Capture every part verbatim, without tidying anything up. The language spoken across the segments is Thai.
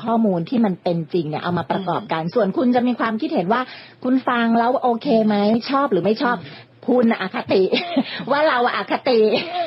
ข้อมูลที่มันเป็นจริงเนี่ยเอามาประกอบกันส่วนคุณจะมีความคิดเห็นว่าคุณฟังแล้วโอเคไหมชอบหรือไม่ชอบคุณอคติ ว่าเราอคติ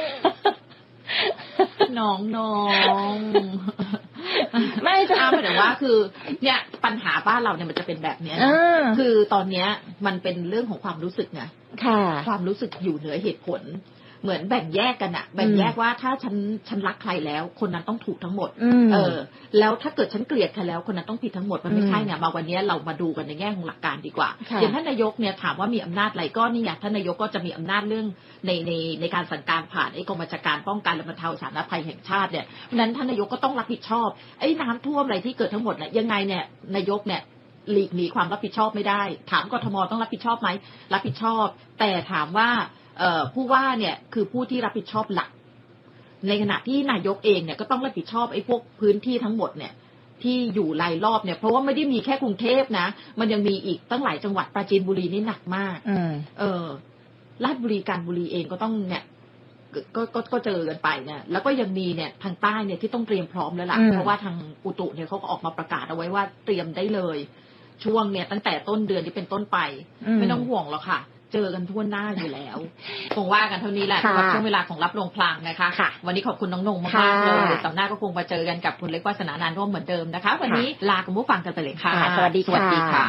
น้องน้องไม่ใช่หมายถึงว่าคือเนี่ยปัญหาบ้านเราเนี่ยมันจะเป็นแบบนี้คือตอนเนี้ยมันเป็นเรื่องของความรู้สึกไงความรู้สึกอยู่เหนือเหตุผลเหมือนแบ่งแยกกันอะแบ่งแยกว่าถ้าฉันฉันรักใครแล้วคนนั้นต้องถูกทั้งหมดเออแล้วถ้าเกิดฉันเกลียดใครแล้วคนนั้นต้องผิดทั้งหมดมันไม่ใช่เนี่ยมาวันนี้เรามาดูกันในแง่ของหลักการดีกว่าอย่างท่านนายกเนี่ยถามว่ามีอำนาจอะไรก็นี่ไงท่านนายกก็จะมีอำนาจเรื่องในในในการสั่งการผ่านไอ้กรมบัญชาการป้องกันและบรรเทาสาธารณภัยแห่งชาติเนี่ยนั้นท่านนายกก็ต้องรับผิดชอบไอ้น้ำท่วมอะไรที่เกิดทั้งหมดเนี่ยยังไงเนี่ยนายกเนี่ยหลีกหนีความรับผิดชอบไม่ได้ถามกทมต้องรับผิดชอบไหมรับผิดชอบแต่ถามว่าผู้ว่าเนี่ยคือผู้ที่รับผิดชอบหลักในขณะที่นายกเองเนี่ยก็ต้องรับผิดชอบไอ้พวกพื้นที่ทั้งหมดเนี่ยที่อยู่รายรอบเนี่ยเพราะว่าไม่ได้มีแค่กรุงเทพนะมันยังมีอีกตั้งหลายจังหวัดปราจีนบุรีนี่หนักมากเออราชบุรีกาญจนบุรีเองก็ต้องเนี่ยก็ก็ก็เจอกันไปเนี่ยแล้วก็ยังมีเนี่ยทางใต้เนี่ยที่ต้องเตรียมพร้อมแล้วล่ะเพราะว่าทางอุตุเนี่ยเขาก็ออกมาประกาศเอาไว้ว่าเตรียมได้เลยช่วงเนี่ยตั้งแต่ต้นเดือนที่เป็นต้นไปไม่ต้องห่วงหรอกค่ะเจอกันทั่วหน้าอยู่แล้วคงว่ากันเท่านี้แหละสำหรับช่วงเวลาของรับลงพลางนะคะวันนี้ขอบคุณน้องนงมากๆเลยต่อหน้าก็คงมาเจอกันกับคุณเล็กวาสนานานร่วมเหมือนเดิมนะคะวันนี้ลาคุณผู้ฟังกันไปเลยค่ะสวัสดีค่ะ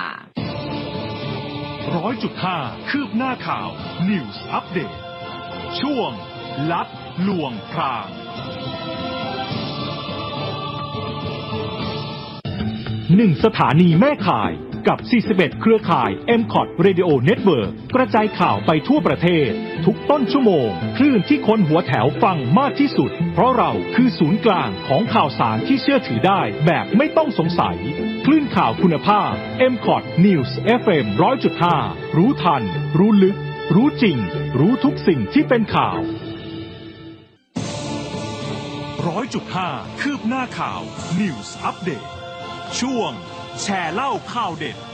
ร้อยจุดห้าคืบหน้าข่าว News Update ช่วงลัดลวงพรางหนึ่งสถานีแม่ข่ายกับสี่สิบเอ็ดเครือข่าย เอ็ม คอท Radio Network กระจายข่าวไปทั่วประเทศทุกต้นชั่วโมงคลื่นที่คนหัวแถวฟังมากที่สุดเพราะเราคือศูนย์กลางของข่าวสารที่เชื่อถือได้แบบไม่ต้องสงสัยคลื่นข่าวคุณภาพ เอ็ม คอท News เอฟ เอ็ม หนึ่งร้อยจุดห้า รู้ทันรู้ลึกรู้จริงรู้ทุกสิ่งที่เป็นข่าว หนึ่งร้อยจุดห้า คืบหน้าข่าว News Update ช่วงแชร์เล่าข่าวเด็ด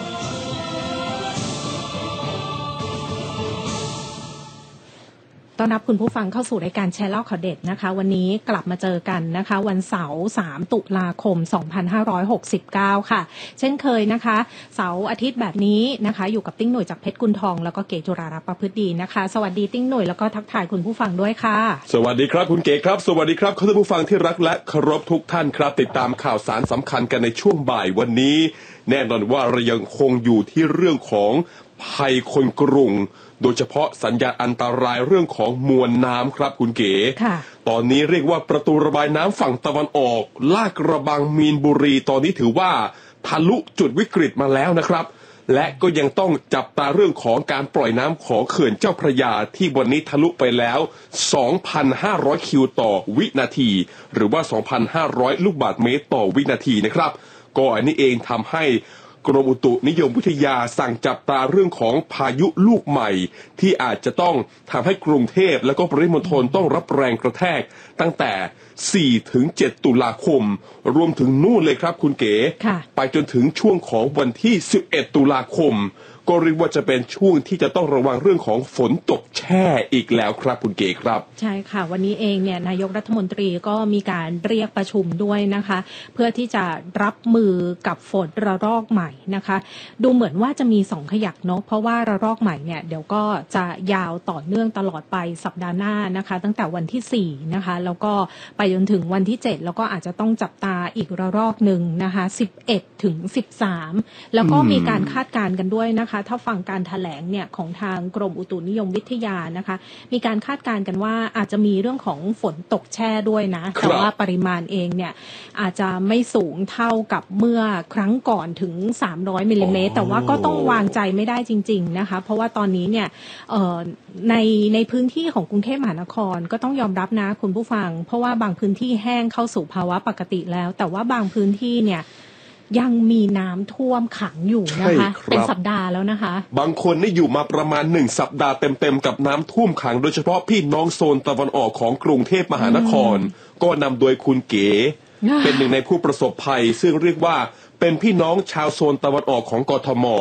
ต้อนรับคุณผู้ฟังเข้าสู่รายการแชร์เล่าข่าวเด็ดนะคะวันนี้กลับมาเจอกันนะคะวันเสาร์สามตุลาคมสองพันห้าร้อยหกสิบเก้าค่ะเช่นเคยนะคะเสาร์อาทิตย์แบบนี้นะคะอยู่กับติ้งหน่วยจากเพชรกุลทองแล้วก็เก๋จุรารัตน์ประพฤติดีนะคะสวัสดีติ้งหน่วยแล้วก็ทักทายคุณผู้ฟังด้วยค่ะสวัสดีครับคุณเก๋ครับสวัสดีครับท่านผู้ฟังที่รักและเคารพทุกท่านครับติดตามข่าวสารสำคัญกันในช่วงบ่ายวันนี้แน่นอนว่าเรายังคงอยู่ที่เรื่องของภัยคนกรุงโดยเฉพาะสัญญาณอันตรายเรื่องของมวลน้ำครับคุณเก๋ตอนนี้เรียกว่าประตูระบายน้ำฝั่งตะวันออกลาดกระบังมีนบุรีตอนนี้ถือว่าทะลุจุดวิกฤตมาแล้วนะครับและก็ยังต้องจับตาเรื่องของการปล่อยน้ำของเขื่อนเจ้าพระยาที่วันนี้ทะลุไปแล้ว สองพันห้าร้อย คิวต่อวินาทีหรือว่า สองพันห้าร้อย ลูกบาศก์เมตรต่อวินาทีนะครับก็อันนี้เองทำให้กรมอุตุนิยมวิทยาสั่งจับตาเรื่องของพายุลูกใหม่ที่อาจจะต้องทำให้กรุงเทพและก็ปริมณฑลต้องรับแรงกระแทกตั้งแต่สี่ถึงเจ็ดตุลาคมรวมถึงนู่นเลยครับคุณเก๋ไปจนถึงช่วงของวันที่สิบเอ็ดตุลาคมก็เรียกว่าจะเป็นช่วงที่จะต้องระวังเรื่องของฝนตกแช่อีกแล้วครับคุณเก๋ครับใช่ค่ะวันนี้เองเนี่ยนายกรัฐมนตรีก็มีการเรียกประชุมด้วยนะคะเพื่อที่จะรับมือกับฝนระลอกใหม่นะคะดูเหมือนว่าจะมีสองขยักเนาะเพราะว่าระลอกใหม่เนี่ยเดี๋ยวก็จะยาวต่อเนื่องตลอดไปสัปดาห์หน้านะคะตั้งแต่วันที่สี่นะคะแล้วก็ไปจนถึงวันที่เจ็ดแล้วก็อาจจะต้องจับตาอีกระลอกนึงนะคะสิบเอ็ดถึงสิบสามแล้วก็มีการคาดการณ์กันด้วยนะคะถ้าฟังการแถลงเนี่ยของทางกรมอุตุนิยมวิทยานะคะมีการคาดการณ์กันว่าอาจจะมีเรื่องของฝนตกแช่ด้วยนะแต่ว่าปริมาณเองเนี่ยอาจจะไม่สูงเท่ากับเมื่อครั้งก่อนถึงสามร้อยมิลลิเมตรแต่ว่าก็ต้องวางใจไม่ได้จริงๆนะคะเพราะว่าตอนนี้เนี่ยในในพื้นที่ของกรุงเทพมหานครก็ต้องยอมรับนะคุณผู้ฟังเพราะว่าบางพื้นที่แห้งเข้าสู่ภาวะปกติแล้วแต่ว่าบางพื้นที่เนี่ยยังมีน้ำท่วมขังอยู่นะคะเป็นสัปดาห์แล้วนะคะบางคนนี่อยู่มาประมาณหนึ่งสัปดาห์เต็มๆกับน้ำท่วมขังโดยเฉพาะพี่น้องโซนตะวันออกของกรุงเทพมหานครก็นำโดยคุณเก๋เป็นหนึ่งในผู้ประสบภัยซึ่งเรียกว่าเป็นพี่น้องชาวโซนตะวันออกของกทม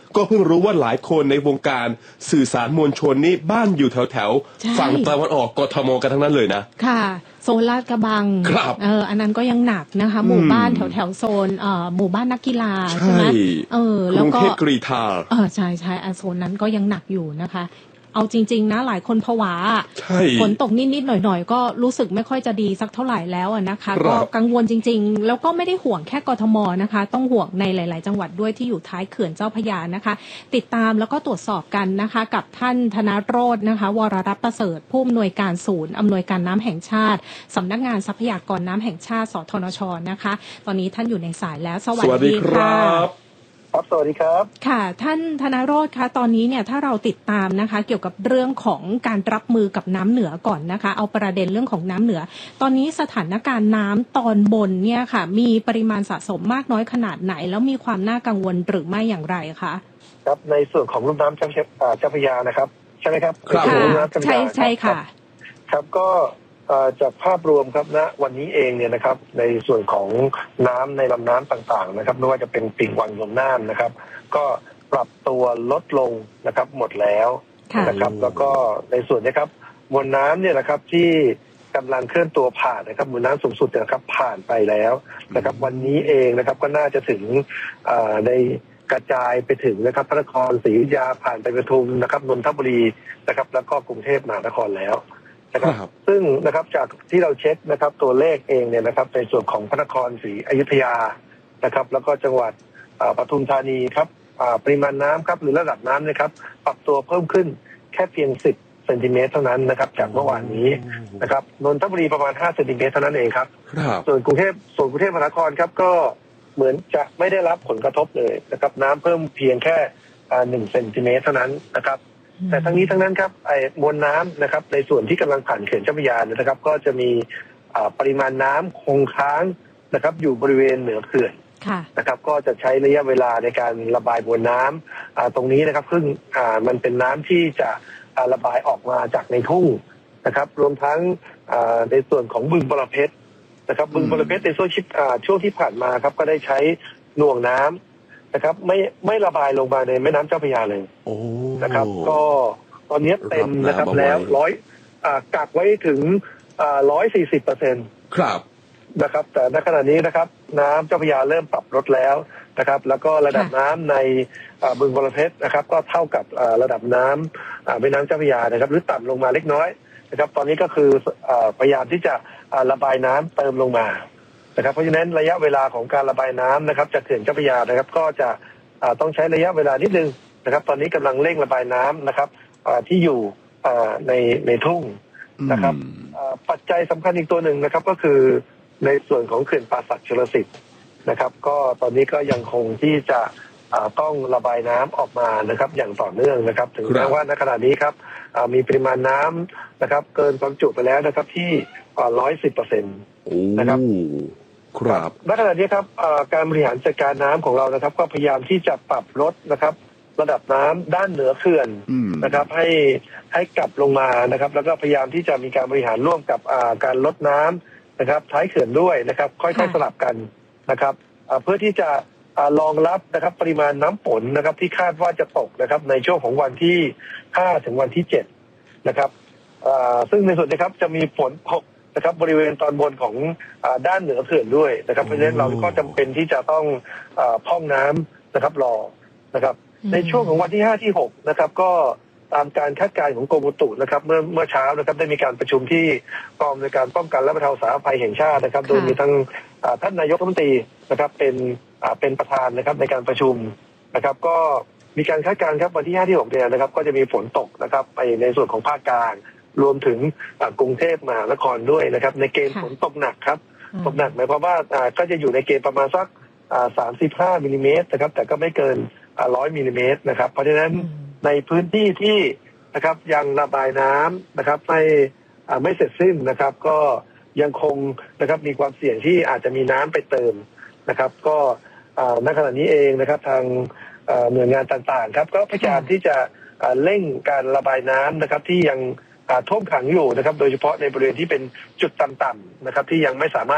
ก็เพิ่งรู้ว่าหลายคนในวงการสื่อสารมวลชนนี่บ้านอยู่แถวแถวฝั่งตะวันออกกทมกันทั้งนั้นเลยนะค่ะโซนลาดกระบังเอออันนั้นก็ยังหนักนะคะหมู่บ้านแถวแถวโซนเอ่อหมู่บ้านนักกีฬาใช่ไหมเออแล้วก็กรุงเทพกรีฑาเออใช่ใช่โซนนั้นก็ยังหนักอยู่นะคะเอาจริงๆนะหลายคนผวาฝนตกนิดๆหน่อยๆก็รู้สึกไม่ค่อยจะดีสักเท่าไหร่แล้วนะคะก็กังวลจริงๆแล้วก็ไม่ได้ห่วงแค่กทมนะคะต้องห่วงในหลายๆจังหวัดด้วยที่อยู่ท้ายเขื่อนเจ้าพระยานะคะติดตามแล้วก็ตรวจสอบกันนะคะกับท่านธนโรจน์นะคะวรรัตน์ประเสริฐผู้อำนวยการศูนย์อำนวยการน้ำแห่งชาติสำนักงานทรัพยากรน้ำแห่งชาติสทนชนะคะตอนนี้ท่านอยู่ในสายแล้วสวัสดีค่ะครับสวัสดีครับค่ะท่านธนโรจน์คะตอนนี้เนี่ยถ้าเราติดตามนะคะเกี่ยวกับเรื่องของการรับมือกับน้ำเหนือก่อนนะคะเอาประเด็นเรื่องของน้ำเหนือตอนนี้สถานการณ์น้ำตอนบนเนี่ยค่ะมีปริมาณสะสมมากน้อยขนาดไหนแล้วมีความน่ากังวลหรือไม่อย่างไรคะครับในส่วนของลุ่มน้ำเจ้าพระยานะครับใช่ไหมครับค่ะใช่ใช่ค่ะครับก็จากภาพรวมครับณวันนี้เองเนี่ยนะครับในส่วนของน้ำในลำน้ำต่างๆนะครับไม่ว่าจะเป็นปิ่งวังยมน่านนะครับก็ปรับตัวลดลงนะครับหมดแล้วนะครับแล้วก็ในส่วนนี้ครับมวลน้ำเนี่ยนะครับที่กำลังเคลื่อนตัวผ่านนะครับมวลน้ำสูงสุดนะครับผ่านไปแล้วนะครับวันนี้เองนะครับก็น่าจะถึงในกระจายไปถึงนะครับพระนครศรีอยุธยาผ่านไปปทุมนะครับนนทบุรีนะครับแล้วก็กรุงเทพมหานครแล้วนะครับซึ่งนะครับจากที่เราเช็คนะครับตัวเลขเองเนี่ยนะครับในส่วนของพระนครศรีอยุธยานะครับแล้วก็จังหวัดปทุมธานีครับปริมาณน้ำครับหรือระดับน้ำนะครับปรับตัวเพิ่มขึ้นแค่เพียงสิบเซนติเมตรเท่านั้นนะครับจากเมื่อวานนี้นะครับนนทบุรีประมาณห้าเซนติเมตรเท่านั้นเองครับส่วนกรุงเทพส่วนกรุงเทพมหานครครับก็เหมือนจะไม่ได้รับผลกระทบเลยนะครับน้ำเพิ่มเพียงแค่หนึ่งเซนติเมตรเท่านั้นนะครับแต่ทั้งนี้ทั้งนั้นครับไอ้มวลน้ำนะครับในส่วนที่กำลังผ่านเขื่อนเจ้าพระยานะครับก็จะมีปริมาณน้ำคงค้างนะครับอยู่บริเวณเหนือเขื่อนนะครับก็จะใช้ระยะเวลาในการระบายมวลน้ำตรงนี้นะครับซึ่งมันเป็นน้ำที่จะระบายออกมาจากในทุ่งนะครับรวมทั้งในส่วนของบึงบรเพชรนะครับบึงบรเพชรในช่วงช่วงที่ผ่านมาครับก็ได้ใช้หน่วงน้ำนะครับไม่ไม่ระบายลงมาในแม่น้ำเจ้าพระยาเลยนะครับก็ตอนนี้เต็มนะครับแล้วร้อยกักไว้ถึงร้อยสี่สิบเปอร์เซ็นต์ครับนะครับแต่ณขณะนี้นะครับน้ำเจ้าพระยาเริ่มปรับลดแล้วนะครับแล้วก็ระดับน้ำในบึงบรเพชรนะครับก็เท่ากับระดับน้ำแม่น้ำเจ้าพระยานะครับหรือต่ำลงมาเล็กน้อยนะครับตอนนี้ก็คือพยายามที่จะระบายน้ำเติมลงมานะครับเพราะฉะนั้นระยะเวลาของการระบายน้ำนะครับจากเขื่อนเจ้าพระยานะครับก็จะต้องใช้ระยะเวลานิดนึงนะครับตอนนี้กำลังเร่งระบายน้ำนะครับที่อยู่ในในทุ่งนะครับปัจจัยสำคัญอีกตัวหนึ่งนะครับก็คือในส่วนของเขื่อนป่าสักชลสิทธิ์นะครับก็ตอนนี้ก็ยังคงที่จะต้องระบายน้ำออกมานะครับอย่างต่อเนื่องนะครับถึงแม้ว่าในขณะนี้ครับมีปริมาณน้ำนะครับเกินความจุไปแล้วนะครับที่ร้อยสิบเปอร์เซ็นต์นะครับครับณขณะนี้ครับการบริหารจัดการน้ำของเรานะครับก็พยายามที่จะปรับลดนะครับระดับน้ำด้านเหนือเขื่อนนะครับให้ให้กลับลงมานะครับแล้วก็พยายามที่จะมีการบริหารร่วมกับการลดน้ำนะครับท้ายเขื่อนด้วยนะครับค่อยๆสลับกันนะครับเพื่อที่จะรองรับนะครับปริมาณน้ำฝนนะครับที่คาดว่าจะตกนะครับในช่วงของวันที่ห้าถึงวันที่เจ็ดนะครับซึ่งในส่วนนี้ครับจะมีฝนตกนะครับบริเวณตอนบนของด้านเหนือเขื่อนด้วยนะครับเพราะฉะนั้นเราก็จำเป็นที่จะต้องพร่องน้ำนะครับรอนะครับในช่วงของวันที่ห้าที่หกนะครับก็ตามการคาดการณ์ของกรมอุตุนะครับเมื่อเมื่อเช้านะครับได้มีการประชุมที่กองในการป้องกันและบรรเทาสาธารณภัยแห่งชาตินะครับโดยมีทั้งท่านนายกรัฐมนตรีนะครับเป็นเป็นประธานนะครับในการประชุมนะครับก็มีการคาดการณ์ครับวันที่ห้าที่หกเนี่ยนะครับก็จะมีฝนตกนะครับไปในส่วนของภาคกลางรวมถึงกรุงเทพมหานครด้วยนะครับในเกณฑ์ฝนตกหนักครับตกหนักหมายความว่าก็จะอยู่ในเกณฑ์ประมาณสักสามสิบห้ามิลลิเมตรนะครับแต่ก็ไม่เกินร้อยมิลลิเมตรนะครับเพราะฉะนั้นในพื้นที่ที่นะครับยังระบายน้ำนะครับไม่ไม่เสร็จสิ้นนะครับก็ยังคงนะครับมีความเสี่ยงที่อาจจะมีน้ำไปเติมนะครับก็ณขณะนี้เองนะครับทางหน่วยงานต่างๆครับก็พยายามที่จะเร่งการระบายน้ำนะครับที่ยังท่วมขังอยู่นะครับโดยเฉพาะในบริเวณที่เป็นจุดต่ำๆนะครับที่ยังไม่สามารถ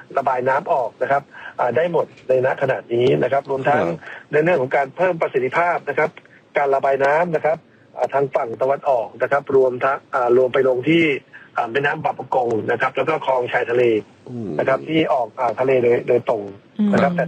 ระบายน้ำออกนะครับได้หมดในณขณะนี้นะครับรวมทั้งในเรื่องของการเพิ่มประสิทธิภาพนะครับการระบายน้ำนะครับทางฝั่งตะวันออกนะครับรวมทั้งรวมไปลงที่แม่น้ำบางปะกงนะครับแล้วก็คลองชายทะเลนะครับที่ออกทะเลโดยโดยตรงนะครับแต่